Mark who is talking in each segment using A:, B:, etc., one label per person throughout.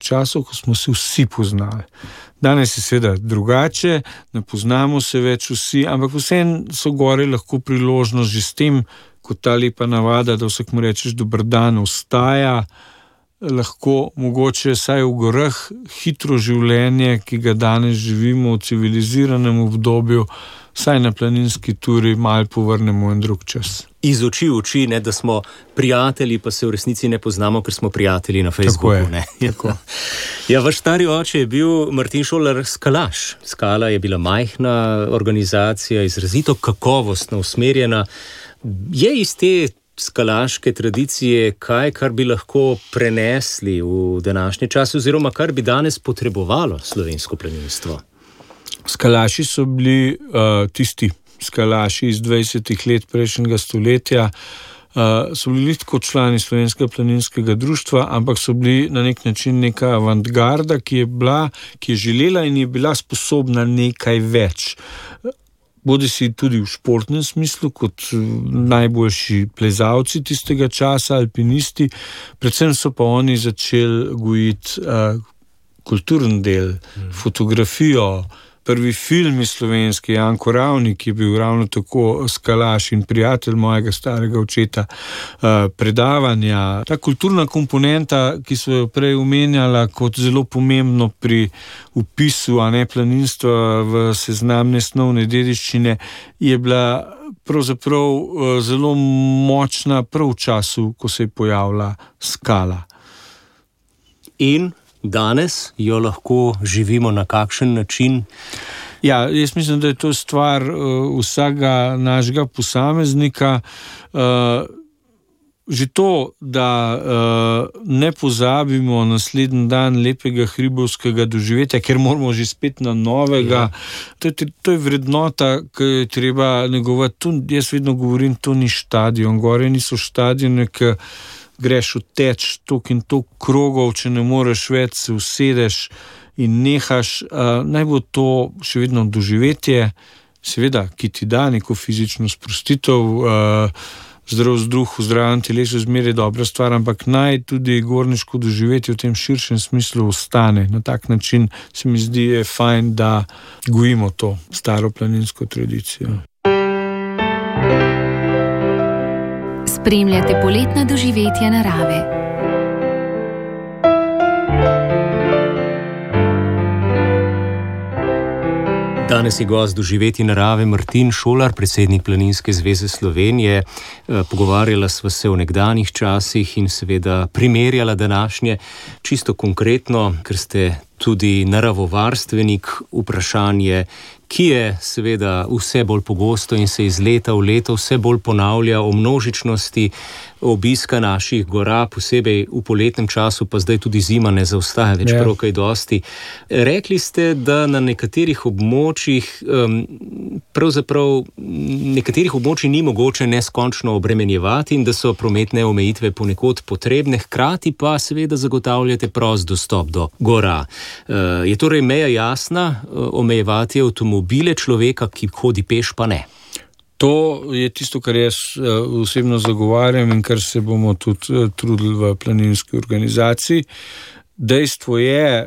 A: časov, ko smo se vsi poznali. Danes je seveda drugače, ne poznamo se več vsi, ampak vseeno so gore lahko priložnost že s tem, kot ta lepa navada, da vsak mu rečeš dober dan, vstaja, lahko mogoče saj v gorah hitro življenje, ki ga danes živimo v civiliziranem obdobju, saj na planinski turi malo povrnemo en drug čas.
B: Iz oči v oči, ne, da smo prijatelji, pa se v resnici ne poznamo, ker smo prijatelji na Facebooku.
A: Tako.
B: Ja, vaš stari oče je bil Martin Šolar skalaš. Skala je bila majhna organizacija, izrazito kakovostno usmerjena. Je iz te skalaške tradicije kaj, kar bi lahko prenesli v današnji čas, oziroma kar bi danes potrebovalo slovensko planinstvo?
A: Skalaši so bili tisti skalaši iz 20 let prejšnjega stoletja, so bili kot člani Slovenskega planinskega društva, ampak so bili na nek način neka avantgarda, ki je želela in je bila sposobna nekaj več. Bodi si tudi v športnem smislu, kot najboljši plezalci tistega časa, alpinisti, predvsem so pa oni začeli gojiti kulturni del, fotografijo. Prvi film iz slovenske, Janko Ravnik, je bil ravno tako skalaš in prijatelj mojega starega očeta, predavanja. Ta kulturna komponenta, ki so jo prej omenjala kot zelo pomembno pri vpisu planinstva v seznam nesnovne dediščine, je bila pravzaprav zelo močna prav v času, ko se je pojavila skala.
B: In danes jo lahko živimo na kakšen način?
A: Ja, jaz mislim, da je to stvar vsakega našega posameznika. Že to, da ne pozabimo naslednji dan lepega hribovskega doživetja, ker moramo že spet na novega. Ja. To je vrednota, ki je treba negovati. Jaz vedno govorim, to ni štadion. Gore niso štadione, ki greš odteč toliko in toliko krogov, če ne moreš več, se usedeš in nehaš. Naj bo to še vedno doživetje, seveda, ki ti da neko fizično sprostitev, zdrav vzduh v zdravem telesu zmeraj dobra stvar, ampak naj tudi gorniško doživetje v tem širšem smislu ostane. Na tak način se mi zdi je fajn, da gojimo to staro planinsko tradicijo.
C: Spremljate poletna doživetja narave.
B: Danes je gost doživetij narave Martin Šolar, predsednik Planinske zveze Slovenije. Pogovarjala sva se o nekdanjih časih in seveda primerjala današnje. Čisto konkretno, ker ste tudi naravovarstvenik, vprašanje, ki je seveda vse bolj pogosto in se iz leta v leto vse bolj ponavlja o množičnosti obiska naših gora, posebej v poletnem času, pa zdaj tudi zima ne zaostaja več prav kaj dosti. Rekli ste, da na nekaterih območjih pravzaprav nekaterih območij ni mogoče neskončno obremenjevati in da so prometne omejitve ponekod potrebne, hkrati pa seveda zagotavljate prost dostop do gora. Je torej meja jasna, omejevati avtomobile, človeka, ki hodi peš, pa ne?
A: To je tisto, kar jaz osebno zagovarjam in kar se bomo tudi trudili v planinski organizaciji. Dejstvo je,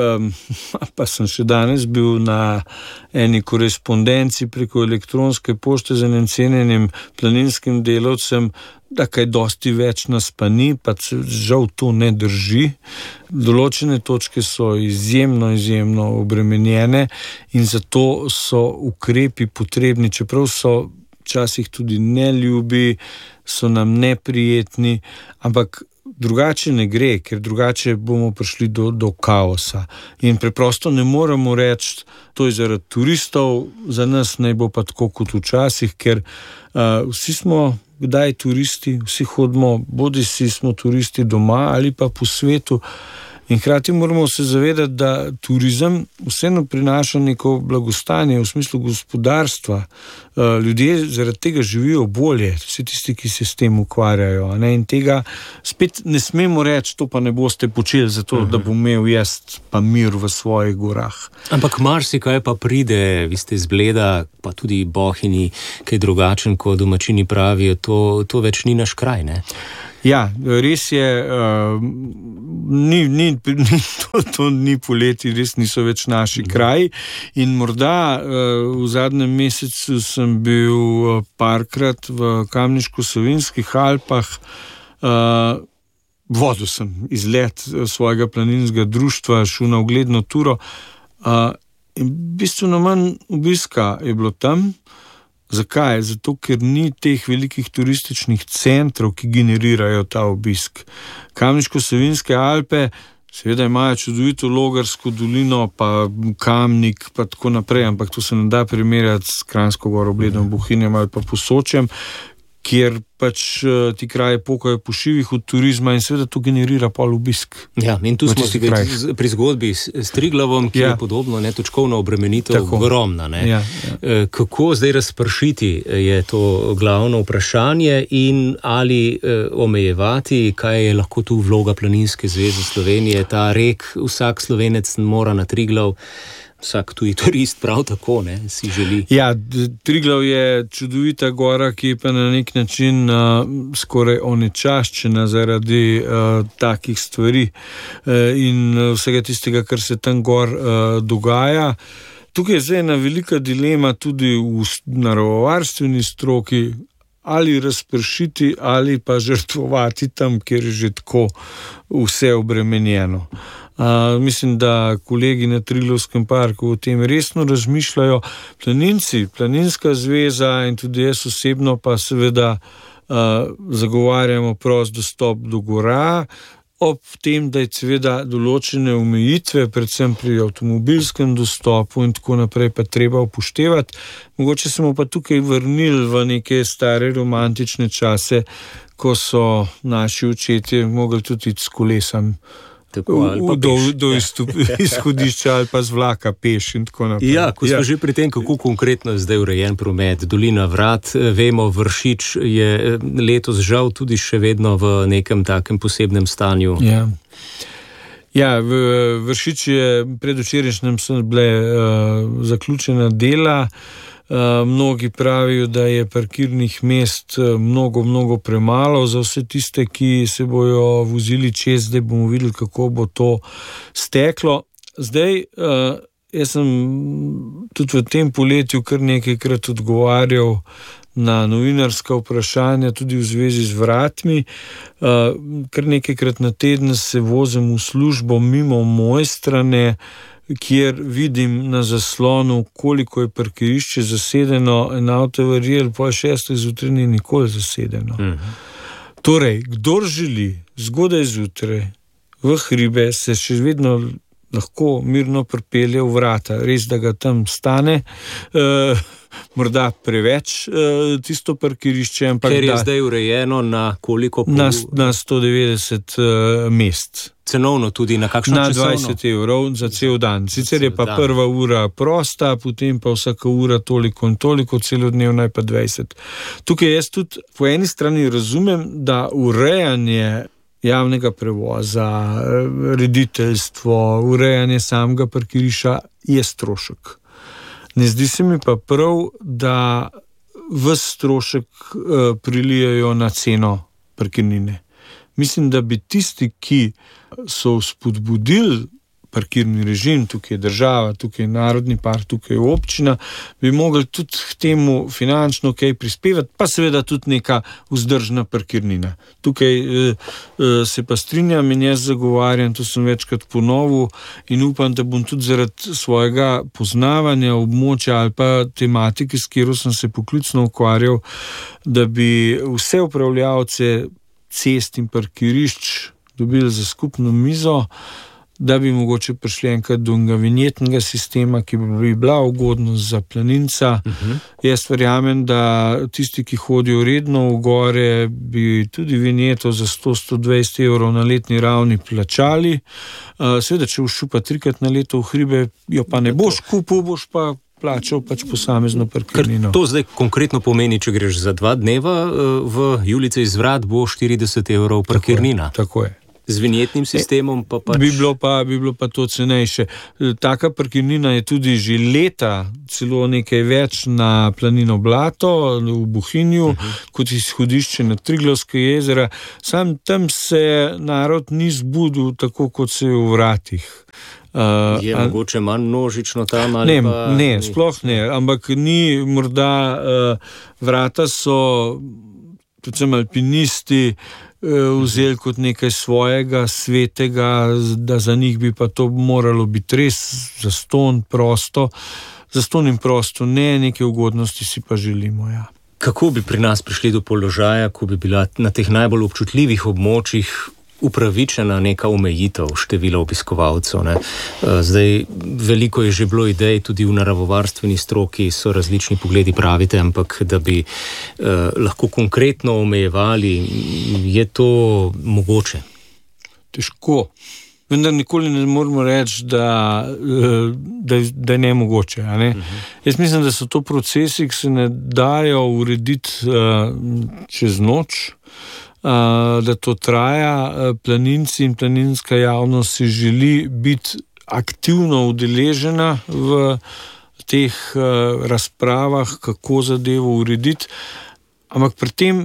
A: pa sem še danes bil na eni korespondenci preko elektronske pošte z enim cenjenim planinskim delavcem, da kaj dosti več nas pa ni, pa žal to ne drži. Določene točke so izjemno obremenjene in zato so ukrepi potrebni, čeprav so včasih tudi neljubi, so nam neprijetni, ampak drugače ne gre, ker drugače bomo prišli do kaosa. In preprosto ne moremo reči, to je zaradi turistov, za nas naj bo pa tako kot včasih, ker vsi smo kdaj turisti, vsi hodimo, bodisi smo turisti doma ali pa po svetu. In hkrati moramo se zavedati, da turizem vseeno prinaša neko blagostanje v smislu gospodarstva. Ljudje zaradi tega živijo bolje, vsi tisti, ki se s tem ukvarjajo. In tega spet ne smemo reči, to pa ne boste počeli zato, da bom imel jaz pa mir v svojih gorah.
B: Ampak marsikaj pa pride, vi ste iz Bleda, pa tudi Bohinji, kaj drugačen, ko domačini pravijo, to več ni naš kraj, ne?
A: Ja, res je, to ni poleti, res niso več naši kraji in morda v zadnjem mesecu sem bil parkrat v Kamniško-Savinjskih Alpah, vodil sem izlet svojega planinskega društva, šel na ugledno turo in bistveno manj obiska je bilo tam. Zakaj? Zato, ker ni teh velikih turističnih centrov, ki generirajo ta obisk. Kamniško-Savinjske Alpe seveda imajo čudovito Logarsko dolino, pa Kamnik, pa tako naprej, ampak to se ne da primerjati s Kranjsko goro, Bledom, Bohinjem ali pa Posočjem, kjer pač ti kraji pokajo po šivih od turizma in seveda to generira pol obisk.
B: Ja, in tu smo pri zgodbi s Triglavom, ki je podobno, točkovna obremenitev ogromna.
A: Ja.
B: Kako zdaj razpršiti je to glavno vprašanje in ali omejevati, kaj je lahko tu vloga Planinske zveze Slovenije, ta rek, vsak Slovenec mora na Triglav, vsak tuji turist prav tako, si želi.
A: Ja, Triglav je čudovita gora, ki je pa na nek način skoraj onečaščena zaradi takih stvari in vsega tistega, kar se tam gor dogaja. Tukaj je zdaj ena velika dilema tudi v naravovarstveni stroki, ali razpršiti ali pa žrtvovati tam, kjer je že tako vse obremenjeno. Mislim, da kolegi na Triglavskem parku o tem resno razmišljajo. Planinci, Planinska zveza in tudi jaz osebno pa seveda zagovarjamo prost dostop do gora, ob tem, da je seveda določene omejitve, predvsem pri avtomobilskem dostopu in tako naprej, pa treba upoštevati. Mogoče smo pa tukaj vrnili v neke stare romantične čase, ko so naši očetje mogli tudi iti s kolesom do izhodišča ali pa z vlaka peš in tako naprej.
B: Ja, ko smo že pri tem, kako konkretno je zdaj urejen promet, Dolina Vrat, vemo, Vršič je letos žal tudi še vedno v nekem takem posebnem stanju.
A: Ja, v Vršič je predvčerajšnjem so bile zaključena dela. Mnogi pravijo, da je parkirnih mest mnogo premalo za vse tiste, ki se bojo vozili čez, zdaj bomo videli, kako bo to steklo. Zdaj, jaz sem tudi v tem poletju kar nekajkrat odgovarjal na novinarska vprašanja, tudi v zvezi z vratmi. Kar nekajkrat na teden se vozim v službo mimo Mojstrane, kjer vidim na zaslonu, koliko je parkirišče zasedeno, en avto verjel, pa 6 zjutraj ni nikoli zasedeno. Torej, kdor želi zgodaj zjutraj v hribe, se še vedno lahko mirno pripelje v vrata. Res, da ga tam stane, morda preveč tisto parkirišče.
B: Ker je zdaj urejeno na koliko?
A: Na 190 mest.
B: Cenovno tudi na kakšno časovno?
A: Na 20 evrov za cel dan. Sicer je pa prva ura prosta, potem pa vsaka ura toliko in toliko, celodnevna je pa 20. Tukaj jaz tudi po eni strani razumem, da urejanje javnega prevoza, rediteljstvo, urejanje samega parkirišča je strošek. Ne zdi se mi pa prav, da ves strošek prilijajo na ceno parkirnine. Mislim, da bi tisti, ki so spodbudili parkirni režim, tukaj je država, tukaj je narodni park, tukaj je občina, bi mogli tudi k temu finančno kaj prispevati, pa seveda tudi neka vzdržna parkirnina. Tukaj se pa strinjam in jaz zagovarjam, to sem večkrat ponovil in upam, da bom tudi zaradi svojega poznavanja območja ali pa tematike, s katero sem se poklicno ukvarjal, da bi vse upravljavce cest in parkirišč dobili za skupno mizo, da bi mogoče prišli enkrat do vinjetnega sistema, ki bi bila ugodnost za planinca. Jaz verjamem, da tisti, ki hodijo redno v gore, bi tudi vinjeto za 100-120 evrov na letni ravni plačali. Seveda, če boš šel pa 3-krat na leto v hribe, jo pa ne boš kupil, boš pa plačal pač posamezno parkirnino.
B: To zdaj konkretno pomeni, če greš za 2 dneva v Julice iz Vrat, bo 40 evrov parkirnina.
A: Tako je.
B: Z vinjetnim sistemom pa pač...
A: Bi bilo pa to cenejše. Taka parkirnina je tudi že leta celo nekaj več na planino Blato v Bohinju, kot izhodišče na Triglavske jezera. Sam tam se narod ni zbudil tako, kot se je v Vratih.
B: Je mogoče manj množično tam ali pa...
A: Ne, sploh ne, ampak ni morda Vrata so, predvsem alpinisti, vzeli kot nekaj svojega, svetega, da za njih bi pa to moralo biti res zastonj, prosto. Zastonj in prosto, ne, neke ugodnosti si pa želimo, ja.
B: Kako bi pri nas prišli do položaja, ko bi bila na teh najbolj občutljivih območjih upravičena neka omejitev števila obiskovalcev, ne? Zdaj, veliko je že bilo idej, tudi v naravovarstveni stroki so različni pogledi, pravite, ampak da bi lahko konkretno omejevali, je to mogoče?
A: Težko. Vendar nikoli ne moramo reči, da je nemogoče. Ne? Jaz mislim, da so to procesi, ki se ne dajo urediti čez noč, da to traja. Planinci in planinska javnost si želi biti aktivno udeležena v teh razpravah, kako zadevo urediti, ampak pri tem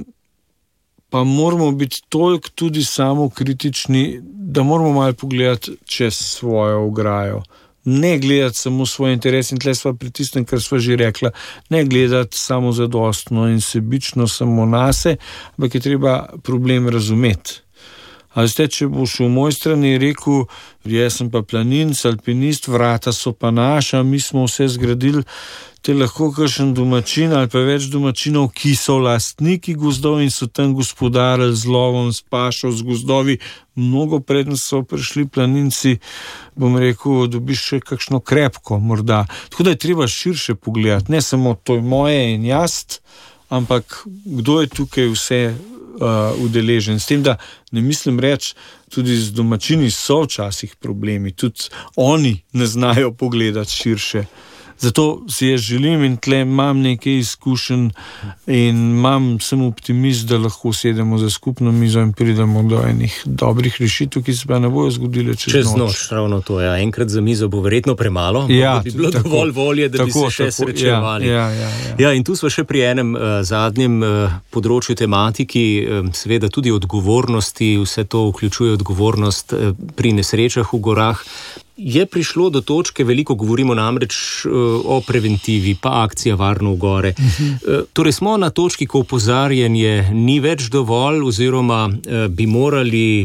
A: pa moramo biti toliko tudi samokritični, da moramo malo pogledati čez svojo ograjo. Ne gledati samo svoj interes, in tle sva pri tistem, kar sva že rekla, ne gledati samo zadostno in sebično samo nase, ampak je treba problem razumeti. Ali ste, če boš v moj strani rekel, jaz sem pa planinc, alpinist, Vrata so pa naša, mi smo vse zgradili, te lahko kakšen domačin ali pa več domačinov, ki so lastniki gozdov in so tam gospodarili z lovom, s pašo, z gozdovi, mnogo preden so prišli planinci, bom rekel, dobiš še kakšno krepko morda. Tako da je treba širše pogledati, ne samo to je moje in jaz, ampak kdo je tukaj vse udeležen. S tem, da ne mislim reči, tudi z domačini so včasih problemi, tudi oni ne znajo pogledati širše. Zato si jaz želim in tle imam nekaj izkušenj in sem optimist, da lahko sedemo za skupno mizo in pridemo do enih dobrih rešitev, ki se pa ne bojo zgodile čez noč.
B: Ravno to, ja. Enkrat za mizo bo verjetno premalo,
A: ja,
B: bi bilo tako, dovolj volje, da bi se še srečevali. Ja, in tu smo še pri enem zadnjem področju tematiki, seveda tudi odgovornosti, vse to vključuje odgovornost pri nesrečah v gorah. Je prišlo do točke, veliko govorimo namreč o preventivi, pa akcija Varno v gore. Torej smo na točki, ko opozarjanje ni več dovolj, oziroma bi morali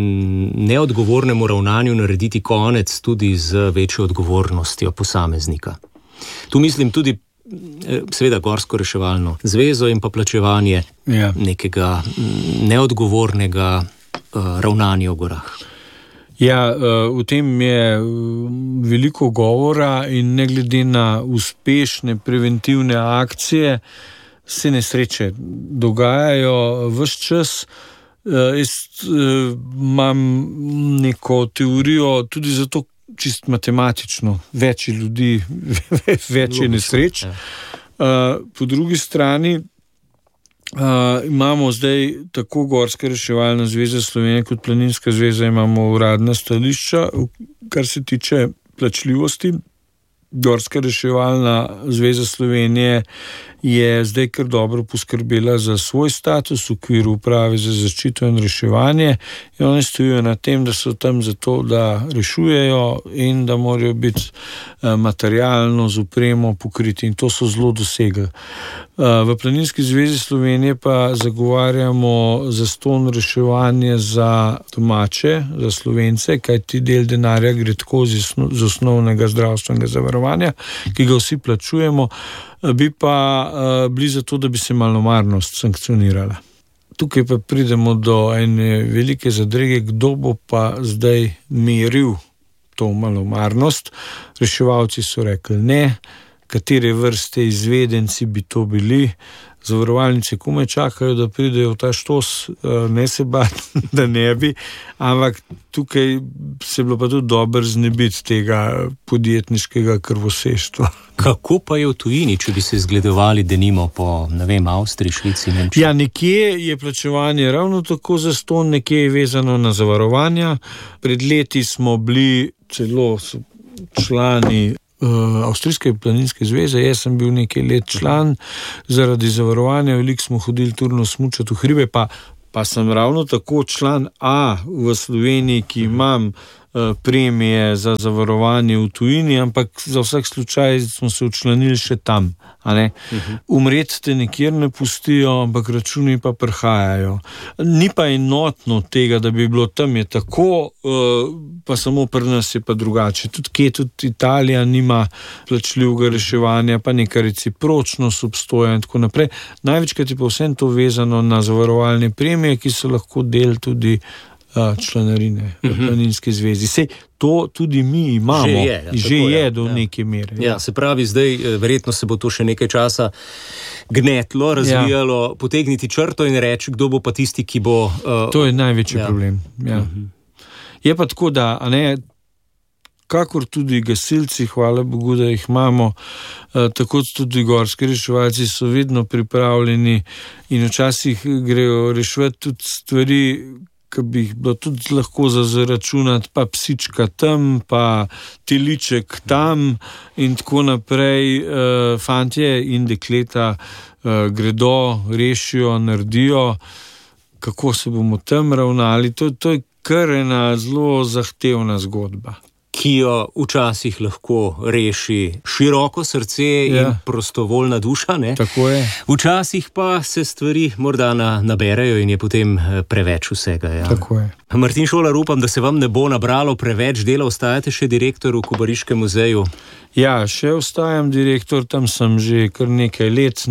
B: neodgovornemu ravnanju narediti konec tudi z večjo odgovornostjo posameznika. Tu mislim tudi seveda Gorsko reševalno zvezo in pa plačevanje nekega neodgovornega ravnanja v gorah.
A: Ja, v tem je veliko govora in ne glede na uspešne preventivne akcije se nesreče dogajajo ves čas. Jaz imam neko teorijo tudi zato čist matematično. Več ljudi, več je nesreč. Po drugi strani imamo zdaj tako Gorska reševalna zveza Slovenije kot Planinska zveza, imamo uradna stališča, kar se tiče plačljivosti. Gorska reševalna zveza Slovenije je zdaj kar dobro poskrbela za svoj status v okviru uprave za zaščito in reševanje in oni stojijo na tem, da so tam zato, da rešujejo in da morajo biti materialno z opremo pokriti in to so zelo dosegli. V Planinski zvezi Slovenije pa zagovarjamo zastonj reševanje za domače, za Slovence, kajti del denarja gre tako z osnovnega zdravstvenega zavarovanja, ki ga vsi plačujemo, bi pa bili za to, da bi se malomarnost sankcionirala. Tukaj pa pridemo do ene velike zadrege, kdo bo pa zdaj meril to malomarnost. Reševalci so rekli ne, katere vrste izvedenci bi to bili. Zavarovalnice komaj čakajo, da pridejo v ta štos, ne se bati, da ne bi, ampak tukaj se je bilo pa tudi dobro znebiti tega podjetniškega krvoseštva.
B: Kako pa je v tujini, če bi se zgledovali denimo po, ne vem, Avstriji, Švici, Nemčiji?
A: Ja, nekje je plačevanje ravno tako zastonj, nekje je vezano na zavarovanja. Pred leti smo bili celo člani Avstrijske planinske zveze, jaz sem bil nekaj let član zaradi zavarovanja, veliko smo hodili turno smučati v hribe, pa sem ravno tako član v Sloveniji, ki imam premije za zavarovanje v tujini, ampak za vsak slučaj smo se včlanili še tam. Umreti te nikjer ne pustijo, ampak računi pa prihajajo. Ni pa enotno tega, da bi bilo tam je tako, pa samo pri nas je pa drugače. Tudi Italija nima plačljivega reševanja, pa neka recipročnost obstoja in tako naprej. Največkrat je pa vsem to vezano na zavarovalne premije, ki so lahko del tudi članarine v planinski zvezi. Sej to tudi mi imamo, že je do neke mere.
B: Ja, se pravi, zdaj verjetno se bo to še nekaj časa gnetlo, razvijalo, potegniti črto in reči, kdo bo pa tisti, ki bo...
A: To je največji problem. Ja. Je pa tako, da kakor tudi gasilci, hvala Bogu, da jih imamo, tako tudi gorski reševalci so vedno pripravljeni in včasih grejo reševati tudi stvari, ki bi jih bilo tudi lahko zaračunati, pa psička tam, pa teliček tam in tako naprej. Fantje in dekleta gredo, rešijo, naredijo, kako se bomo tam ravnali. To je kar ena zelo zahtevna zgodba,
B: ki jo včasih lahko reši široko srce in prostovoljna duša, ne?
A: Tako je.
B: Včasih pa se stvari morda naberejo in je potem preveč vsega. Ja.
A: Tako je.
B: Martin Šolar, upam, da se vam ne bo nabralo preveč dela. Ostajate še direktor v Kobariškem muzeju?
A: Ja, še ostajam direktor, tam sem že kar nekaj let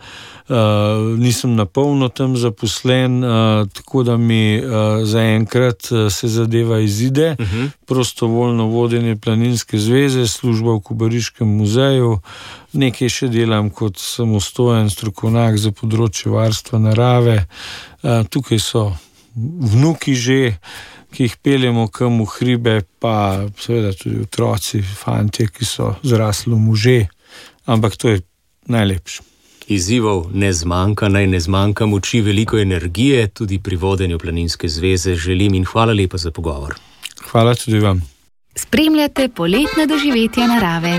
A: nisem na polno tam zaposlen, tako da mi zaenkrat se zadeva izide. Prostovoljno vodenje planinske zveze, služba v Kobariškem muzeju, nekaj še delam kot samostojen strokovnjak za področje varstva narave. Tukaj so vnuki že, ki jih peljemo kam v hribe, pa seveda tudi otroci, fantje, ki so zrasli može, ampak to je najlepše.
B: Izzivov ne zmanjka, naj ne zmanjka moči, veliko energije, tudi pri vodenju planinske zveze želim in hvala lepa za pogovor.
A: Hvala tudi vam.
C: Spremljate poletna doživetja narave.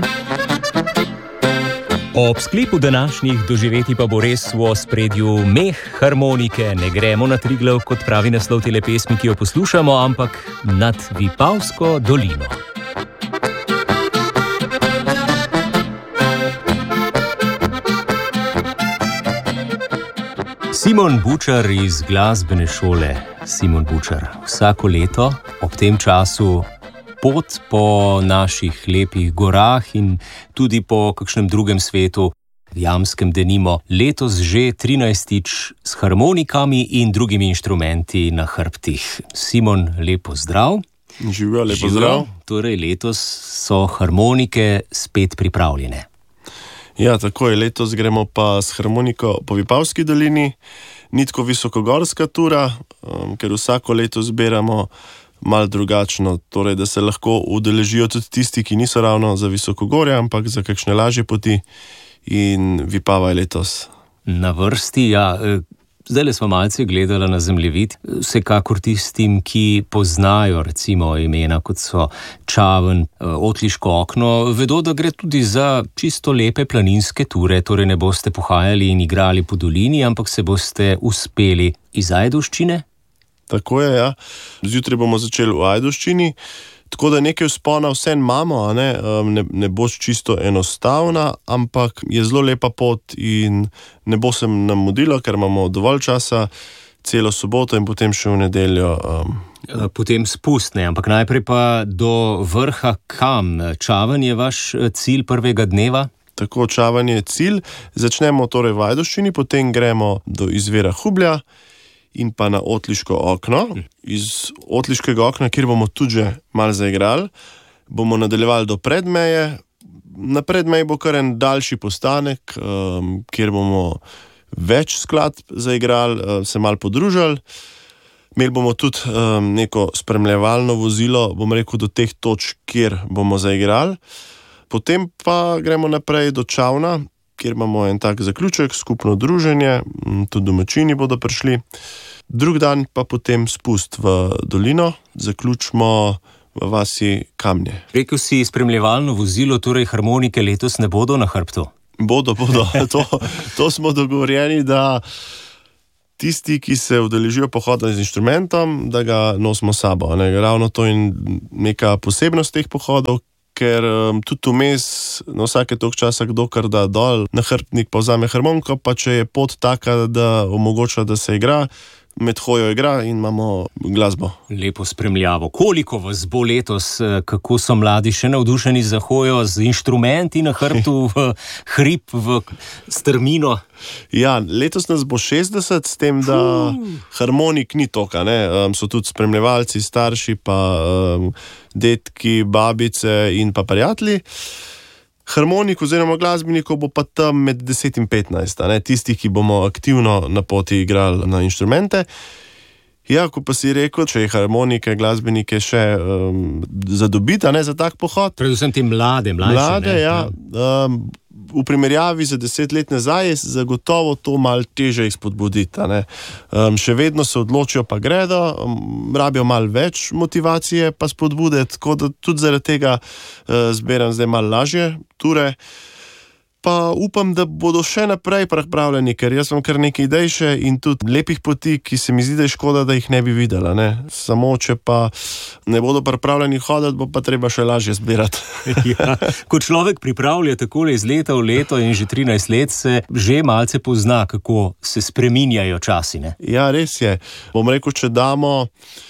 B: Ob sklepu današnjih doživetij pa bo res v ospredju meh harmonike. Ne gremo na Triglav, kot pravi naslov tele pesmi, ki jo poslušamo, ampak nad Vipavsko dolino. Simon Bučar iz glasbene šole. Simon Bučar, vsako leto ob tem času pot po naših lepih gorah in tudi po kakšnem drugem svetu, Jamskem denimo, letos že 13-tič s harmonikami in drugimi inštrumenti na hrbtih. Simon, lepo zdrav.
D: Živijo, lepo zdrav.
B: Torej, letos so harmonike spet pripravljene.
D: Ja, tako je, letos gremo pa s harmoniko po Vipavski dolini, ni tako visokogorska tura, ker vsako leto zbiramo malo drugačno, torej da se lahko udeležijo tudi tisti, ki niso ravno za visokogorje, ampak za kakšne lažje poti in Vipava je letos
B: na vrsti. Ja, zdaj smo malce gledali na zemljevid, vsekakor tistim, ki poznajo recimo imena, kot so Čaven, Otliško okno, vedo, da gre tudi za čisto lepe planinske ture, torej ne boste pohajali in igrali po dolini, ampak se boste uspeli iz Ajdovščine.
D: Tako je, ja. Zjutraj bomo začeli v Ajdovščini, tako da nekaj vzpona vse imamo, ne bo čisto enostavna, ampak je zelo lepa pot in ne bo se nam mudilo, ker imamo dovolj časa, celo soboto in potem še v nedeljo.
B: Potem spustne, ampak najprej pa do vrha kam? Čaven je vaš cilj prvega dneva?
D: Tako, Čaven je cilj. Začnemo torej v Ajdovščini, potem gremo do izvira Hublja in pa na Otliško okno. Iz Otliškega okna, kjer bomo tudi že malo zaigrali, bomo nadaljevali do Predmeje, Napred mej bo kar en daljši postanek, kjer bomo več skladb zaigrali, se malo podružili. Imeli bomo tudi neko spremljevalno vozilo, bom rekel, do teh točk, kjer bomo zaigrali. Potem pa gremo naprej do Čavna, kjer imamo en tak zaključek, skupno druženje, tudi domačini bodo prišli. Drug dan pa potem spust v dolino, zaključimo v vasi Kamnje.
B: Rekel si spremljevalno vozilo, torej harmonike letos ne bodo na hrbtu?
D: Bodo. To smo dogovorjeni, da tisti, ki se udeležijo pohoda z inštrumentom, da ga nosimo sabo. Ravno to je neka posebnost teh pohodov, ker tudi vmes na vsake toliko časa kdo kar da dol na hrbtnik pa vzame harmoniko, pa če je pot taka, da omogoča, da se igra, med hojo igra in imamo glasbo.
B: Lepo spremljavo. Koliko vas bo letos, kako so mladi še navdušeni za hojo z inštrumenti na hrbtu, v hrib, v strmino?
D: Ja, letos nas bo 60, s tem, da harmonik ni toka, so tudi spremljevalci, starši, pa detki, babice in pa prijatelji. Harmonik oziroma glasbenikov bo pa tam med 10 in 15, tistih, ki bomo aktivno na poti igrali na inštrumente. Ja, ko pa si rekel, če je harmonike, glasbenike še zadobiti, za tak pohod.
B: Predvsem te mlade,
D: ja. V primerjavi za 10 let nazaj je zagotovo to malo teže izpodbuditi. Še vedno se odločijo, pa gredo, rabijo malo več motivacije, pa spodbude, tako da tudi zaradi tega zberam zdaj malo lažje ture. Pa upam, da bodo še naprej pripravljeni, ker jaz imam kar nekaj idej še in tudi lepih poti, ki se mi zdi, da je škoda, da jih ne bi videla. Samo, če pa ne bodo pripravljeni hoditi, bo pa treba še lažje zbirati.
B: Ja, ko človek pripravlja takole iz leta v leto in že 13 let, se že malce pozna, kako se spreminjajo časi.
D: Ja, res je. Bom rekel, če damo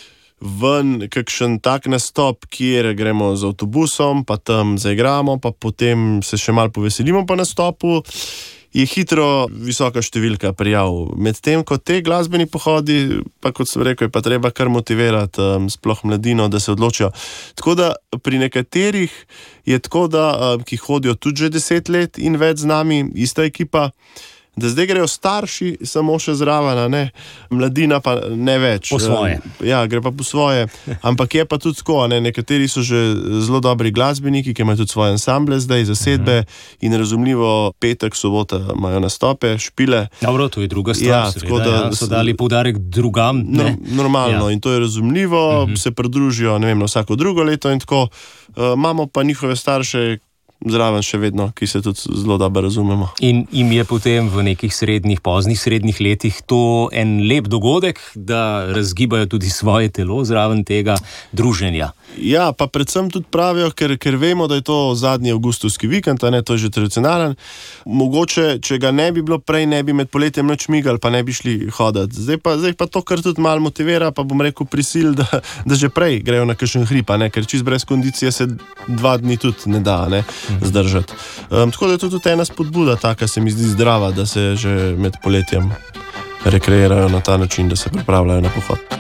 D: ven kakšen tak nastop, kjer gremo z avtobusom, pa tam zaigramo, pa potem se še malo poveselimo po nastopu, je hitro visoka številka prijav. Medtem ko te glasbeni pohodi, pa kot sem rekel, je pa treba kar motivirati sploh mladino, da se odločijo. Tako da pri nekaterih je tako, da ki hodijo tudi že 10 let in več z nami, ista ekipa, da zdaj grejo starši samo še zraven, mladina pa ne več.
B: Po svoje.
D: Ja, gre pa po svoje. Ampak je pa tudi tako, nekateri so že zelo dobri glasbeniki, ki imajo tudi svoje ansamble zdaj, zasedbe in razumljivo petek, sobota imajo nastope, špile.
B: Dobro, to je druga stvar, so dali poudarek drugam.
D: Normalno, in to je razumljivo, se pridružijo, na vsako drugo leto in tako. Imamo pa njihove starše zraven še vedno, ki se tudi zelo dobro razumemo.
B: In jim je potem v nekih poznih srednjih letih to en lep dogodek, da razgibajo tudi svoje telo zraven tega druženja.
D: Ja, pa predvsem tudi pravijo, ker vemo, da je to zadnji avgustovski vikend, to je že tradicionalen. Mogoče, če ga ne bi bilo prej, ne bi med poletjem nič migali, pa ne bi šli hoditi. Zdaj pa to kar tudi malo motivira, pa bom rekel prisil, da že prej grejo na kakšen hrib, ker čist brez kondicije se 2 dni tudi ne da, zdržati. Tako da je to tudi ena spodbuda, taka se mi zdi zdrava, da se že med poletjem rekreirajo na ta način, da se pripravljajo na pohod.